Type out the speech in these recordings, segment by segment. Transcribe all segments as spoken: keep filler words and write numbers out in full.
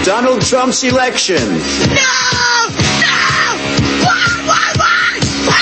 Donald Trump's election. No! No! Why? Why? Why?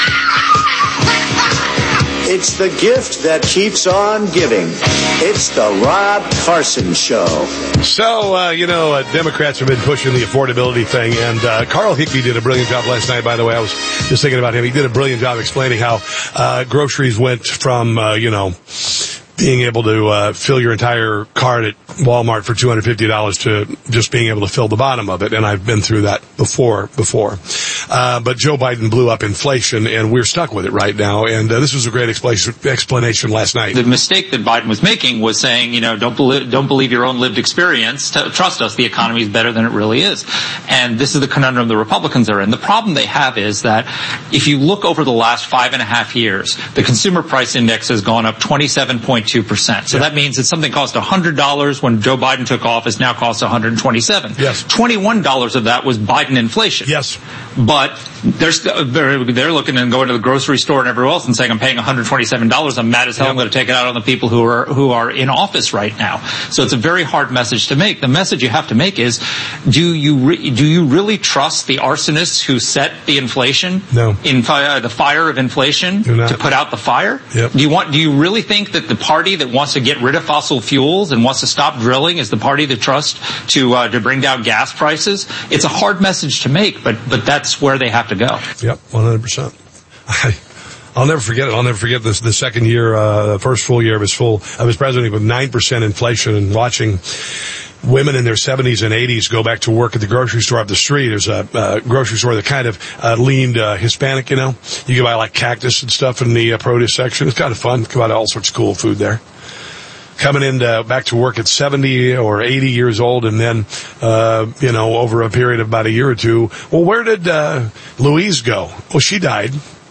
It's the gift that keeps on giving. It's the Rob Carson Show. So, uh, you know, uh, Democrats have been pushing the affordability thing, and uh, Carl Higbee did a brilliant job last night, by the way. I was just thinking about him. He did a brilliant job explaining how uh, groceries went from, uh, you know, being able to uh, fill your entire cart at Walmart for two hundred fifty dollars to just being able to fill the bottom of it. And I've been through that before, before. Uh, but Joe Biden blew up inflation, and we're stuck with it right now. And uh, this was a great explanation, explanation last night. The mistake that Biden was making was saying, you know, don't believe, don't believe your own lived experience. T- trust us, the economy is better than it really is. And this is the conundrum the Republicans are in. The problem they have is that if you look over the last five and a half years, the consumer price index has gone up twenty-seven point two percent. So yeah. That means that something cost one hundred dollars when Joe Biden took office, now costs one hundred twenty-seven dollars. Yes. twenty-one dollars of that was Biden inflation. Yes. But they're, they're, they're looking and going to the grocery store and everywhere else and saying, I'm paying one hundred twenty-seven dollars. I'm mad as hell. Yep. I'm going to take it out on the people who are, who are in office right now. So it's a very hard message to make. The message you have to make is, do you, re- do you really trust the arsonists who set the inflation? No. In fi- the fire of inflation to put out the fire? Yep. Do you want, do you really think that the party that wants to get rid of fossil fuels and wants to stop drilling is the party that trusts to, uh, to bring down gas prices? It's a hard message to make, but, but that's where they have to go. Yep, one hundred percent. I, I'll never forget it. I'll never forget this, the second year, uh, the first full year of his full, of his presidency with nine percent inflation, and watching women in their seventies and eighties go back to work at the grocery store up the street. There's a uh, grocery store that kind of uh, leaned uh, Hispanic, you know. You can buy like cactus and stuff in the uh, produce section. It's kind of fun. You can buy all sorts of cool food there. Coming in to, back to work at seventy or eighty years old, and then, uh, you know, over a period of about a year or two. Well, where did uh, Louise go? Well, she died.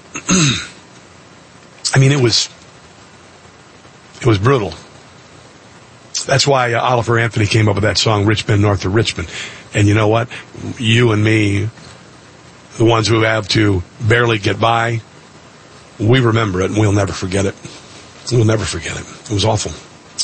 I mean, it was, it was brutal. That's why uh, Oliver Anthony came up with that song, Rich Men North of Richmond. And you know what? You and me, the ones who have to barely get by, we remember it, and we'll never forget it. We'll never forget it. It was awful.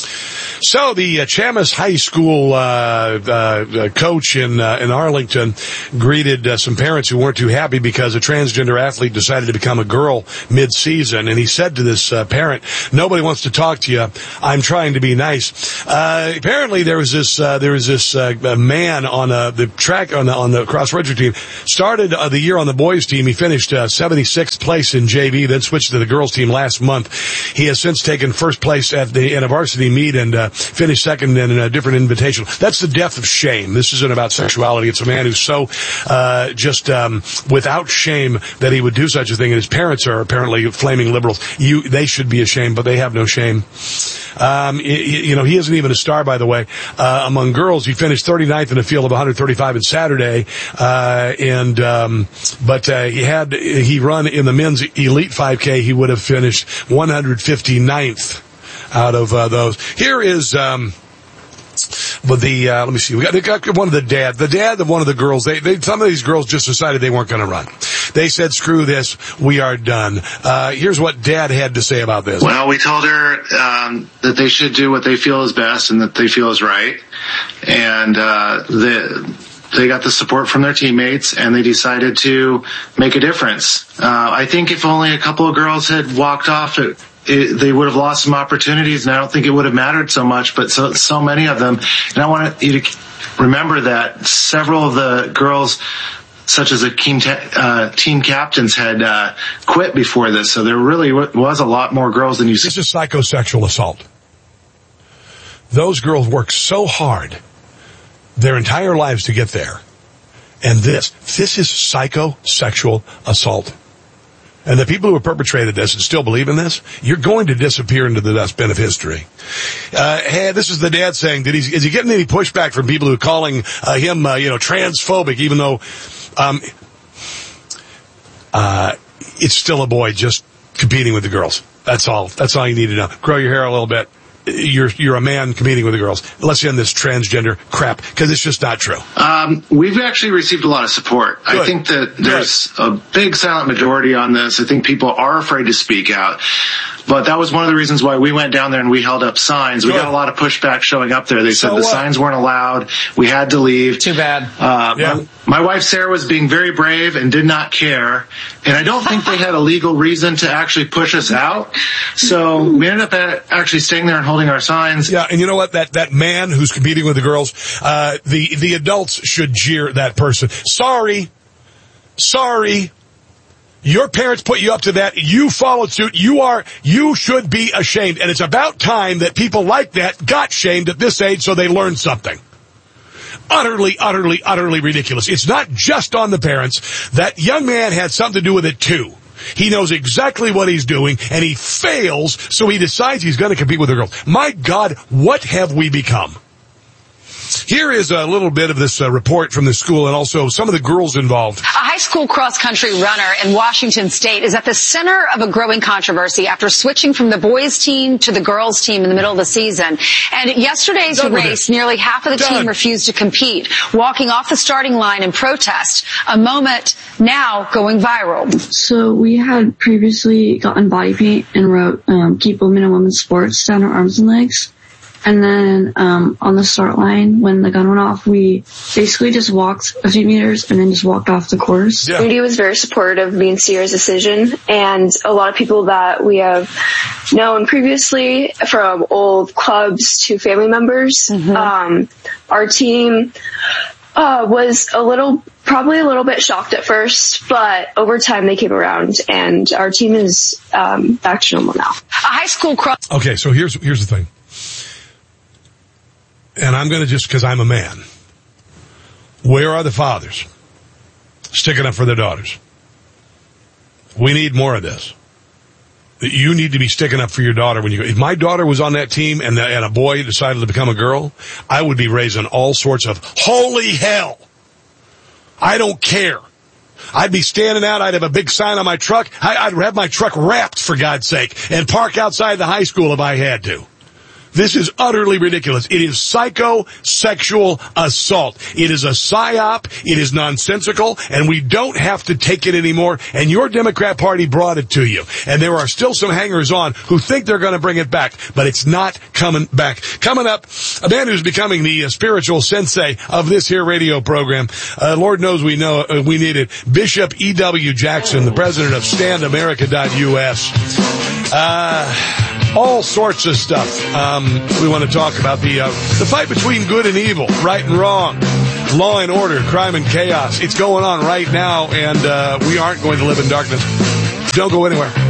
So the uh, Chamis High School uh, uh, coach in uh, in Arlington greeted uh, some parents who weren't too happy because a transgender athlete decided to become a girl mid-season, and he said to this uh, parent, "Nobody wants to talk to you. I'm trying to be nice." Uh, apparently, there was this uh, there was this uh, man on uh, the track on the on the cross country team. Started uh, the year on the boys team. He finished uh, seventy-sixth place in J V, then switched to the girls team last month. He has since taken first place at the in a varsity meet and uh, finished second in a different invitational. That's the death of shame. This isn't about sexuality. It's a man who's so uh just um without shame that he would do such a thing, and his parents are apparently flaming liberals. You, they should be ashamed, but they have no shame. Um, you know, he isn't even a star, by the way. Uh, among girls, he finished thirty-ninth in a field of one hundred thirty-five on Saturday, uh, and um, but uh, he had he run in the men's elite five K. He would have finished one hundred fifty-ninth out of uh, those. Here is um, but the uh, let me see. We got, we got one of the dad, the dad of one of the girls. They, they some of these girls just decided they weren't going to run. They said, "Screw this, we are done." Uh, here's what Dad had to say about this. Well, we told her um, that they should do what they feel is best and that they feel is right, and uh, the. They got the support from their teammates, and they decided to make a difference. Uh, I think if only a couple of girls had walked off, it, it, they would have lost some opportunities, and I don't think it would have mattered so much, but so, so many of them. And I want you to remember that several of the girls, such as the team, uh, team captains, had uh, quit before this, so there really was a lot more girls than you see. This is psychosexual assault. Those girls work so hard their entire lives to get there. And this, this is psychosexual assault. And the people who have perpetrated this and still believe in this, you're going to disappear into the dustbin of history. Uh, hey, this is the dad saying, did he, is he getting any pushback from people who are calling uh, him, uh, you know, transphobic, even though, um, uh, it's still a boy just competing with the girls. That's all. That's all you need to know. Grow your hair a little bit. You're you're a man competing with the girls. Let's end this transgender crap, because it's just not true. Um, we've actually received a lot of support. Good. I think that there's Good. a big silent majority on this. I think people are afraid to speak out. but that was one of the reasons why we went down there and we held up signs. We Good. got a lot of pushback showing up there. They said So the what? signs weren't allowed. We had to leave. Too bad. Uh, Yeah. my, my wife Sarah was being very brave and did not care, and I don't think they had a legal reason to actually push us out. So we ended up at, actually staying there and holding our signs. Yeah, and you know what? That that man who's competing with the girls, uh, the the adults should jeer that person. Sorry, sorry. Your parents put you up to that. You followed suit. You are, you should be ashamed. And it's about time that people like that got shamed at this age so they learned something. Utterly, utterly, utterly ridiculous. It's not just on the parents. That young man had something to do with it too. He knows exactly what he's doing, and he fails, so he decides he's going to compete with the girls. My God, what have we become? Here is a little bit of this uh, report from the school and also some of the girls involved. A high school cross-country runner in Washington State is at the center of a growing controversy after switching from the boys' team to the girls' team in the middle of the season. And at yesterday's Done with race, it. nearly half of the Done. team refused to compete, walking off the starting line in protest, a moment now going viral. So we had previously gotten body paint and wrote, um, keep women and women's sports down our arms and legs. And then um, on the start line, when the gun went off, we basically just walked a few meters and then just walked off the course. Yeah. Community was very supportive of me and Sierra's decision, and a lot of people that we have known previously, from old clubs to family members. Mm-hmm. Um, our team uh, was a little, probably a little bit shocked at first, but over time they came around, and our team is um, back to normal now. A high school cross... Okay, so here's here's the thing. And I'm going to just, because I'm a man. Where are the fathers sticking up for their daughters? We need more of this. You need to be sticking up for your daughter when you go. If my daughter was on that team and, the, and a boy decided to become a girl, I would be raising all sorts of, holy hell. I don't care. I'd be standing out. I'd have a big sign on my truck. I, I'd have my truck wrapped, for God's sake, and park outside the high school if I had to. This is utterly ridiculous. It is psychosexual assault. It is a psyop. It is nonsensical, and we don't have to take it anymore. And your Democrat Party brought it to you. And there are still some hangers-on who think they're going to bring it back, but it's not coming back. Coming up, a man who's becoming the uh, spiritual sensei of this here radio program. Uh, Lord knows we know uh, we need it. Bishop E W Jackson, the president of stand america dot U S. Uh... All sorts of stuff. Um, we want to talk about the uh, the fight between good and evil, right and wrong, law and order, crime and chaos. It's going on right now, and uh, we aren't going to live in darkness. Don't go anywhere.